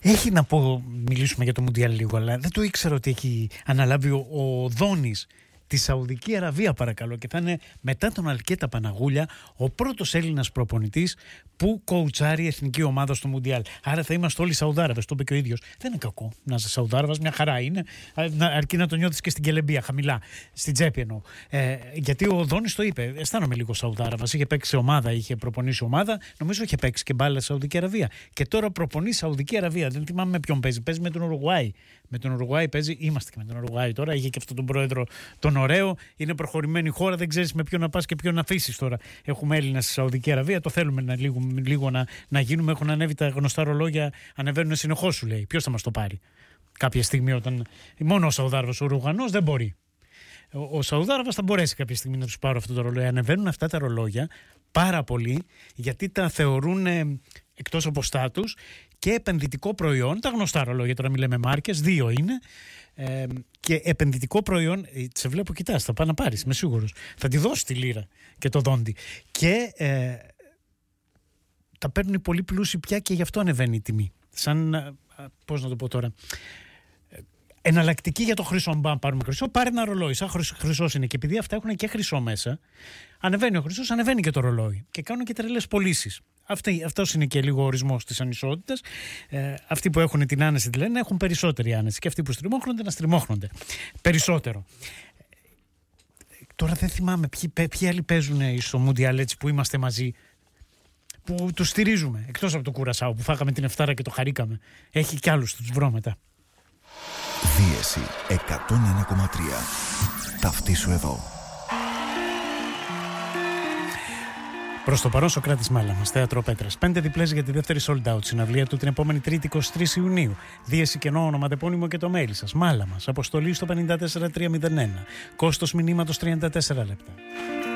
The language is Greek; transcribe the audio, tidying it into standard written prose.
Έχει να πω, μιλήσουμε για το Μουντιάλ λίγο, αλλά δεν το ήξερα ότι έχει αναλάβει ο Δόνης τη Σαουδική Αραβία, παρακαλώ, και θα είναι μετά τον Αλκέτα Παναγούλια ο πρώτος Έλληνας προπονητής που κοουτσάρει εθνική ομάδα στο Μουντιάλ. Άρα θα είμαστε όλοι Σαουδάραβες, το είπε και ο ίδιος. Δεν είναι κακό να είσαι Σαουδάραβας, μια χαρά είναι, αρκεί να το νιώθεις και στην κελεμπία, χαμηλά, στην τσέπη εννοώ. Γιατί ο Δόνης το είπε, αισθάνομαι λίγο Σαουδάραβας. Είχε παίξει ομάδα, είχε προπονήσει ομάδα, νομίζω είχε παίξει και μπάλα Σαουδική Αραβία. Και τώρα προπονεί Σαουδική Αραβία. Δεν θυμάμαι με ποιον παίζει. Παίζει με τον Ουρουγουάη. Με τον Ουρουγουάη παίζει, είμαστε και με τον Ουρουγουάη τώρα. Είχε και αυτόν τον πρόεδρο τον ωραίο. Είναι προχωρημένη χώρα, δεν ξέρεις με ποιον να πας και ποιον να αφήσεις τώρα. Έχουμε Έλληνα στη Σαουδική Αραβία, το θέλουμε λίγο να γίνουμε. Έχουν ανέβει τα γνωστά ρολόγια, ανεβαίνουν συνεχώς, σου λέει. Ποιος θα μας το πάρει κάποια στιγμή, όταν μόνο ο Σαουδάραβας, ο Ρουγανός δεν μπορεί. Ο Σαουδάραβας θα μπορέσει κάποια στιγμή να τους πάρει αυτό το ρολόγιο. Ανεβαίνουν αυτά τα ρολόγια πάρα πολύ, γιατί τα θεωρούν εκτός από στάτους και επενδυτικό προϊόν. Τα γνωστά ρολόγια, τώρα μιλάμε μάρκες, 2 είναι. Και επενδυτικό προϊόν, σε βλέπω, κοιτάς, θα πάει να πάρεις, είμαι σίγουρος. Θα τη δώσει τη λίρα και το δόντι. Και τα παίρνουν οι πολύ πλούσιοι πια και γι' αυτό ανεβαίνει η τιμή. Σαν, πώς να το πω τώρα, εναλλακτική για το χρυσό. Αν πάρουμε χρυσό, πάρε ένα ρολόι. Σαν χρυσός είναι. Και επειδή αυτά έχουν και χρυσό μέσα, ανεβαίνει ο χρυσός, ανεβαίνει και το ρολόι. Και κάνουν και τρελές πωλήσεις. Αυτός είναι και λίγο ο ορισμός της ανισότητας. Αυτοί που έχουν την άνεση, τη λένε, έχουν περισσότερη άνεση. Και αυτοί που στριμώχνονται, να στριμώχνονται περισσότερο. Τώρα δεν θυμάμαι ποιοι άλλοι παίζουν στο Μουντιάλ, έτσι που είμαστε μαζί, που τους στηρίζουμε. Εκτός από το Κουρασάου που φάγαμε την Εφτάρα και το χαρήκαμε. Έχει κι άλλους, τους βρω μετά. Δίεση 101,3. Ταυτίσου εδώ. Προς το παρόν, Σωκράτης Μάλαμας, Θέατρο Πέτρας. 5 διπλές για τη δεύτερη sold out συναυλία του την επόμενη Τρίτη 23 Ιουνίου. Δίεση κενό, ονοματεπώνυμο και το mail σας. Μάλαμας, αποστολή στο 54301. Κόστος μηνύματος 34 λεπτά.